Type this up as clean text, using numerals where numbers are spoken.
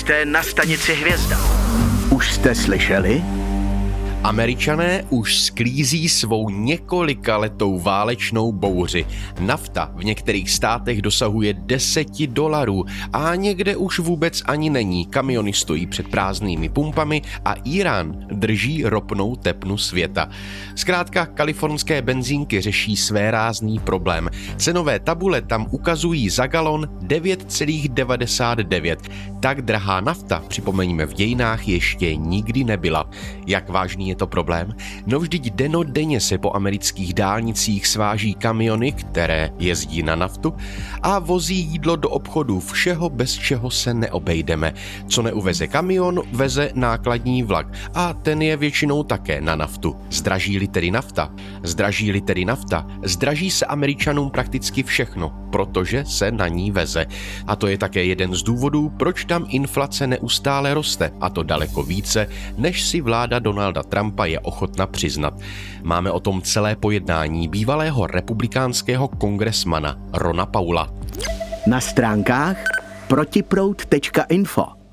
Jste na stanici Hvězda. Už jste slyšeli? Američané už sklízí svou několikaletou válečnou bouři. Nafta v některých státech dosahuje $10 a někde už vůbec ani není. Kamiony stojí před prázdnými pumpami a Írán drží ropnou tepnu světa. Zkrátka, kalifornské benzínky řeší svérázný problém. Cenové tabule tam ukazují za galon 9,99. Tak drahá nafta, připomeňme, v dějinách ještě nikdy nebyla. Jak vážný je to problém? No vždyť dennodenně se po amerických dálnicích sváží kamiony, které jezdí na naftu a vozí jídlo do obchodu, všeho, bez čeho se neobejdeme. Co neuveze kamion, veze nákladní vlak a ten je většinou také na naftu. Zdraží-li tedy nafta, zdraží se Američanům prakticky všechno, protože se na ní veze. A to je také jeden z důvodů, proč tam inflace neustále roste, a to daleko více, než si vláda Donalda Trumpa je ochotna přiznat. Máme o tom celé pojednání bývalého republikánského kongresmana Rona Paula. Na stránkách protiproud.info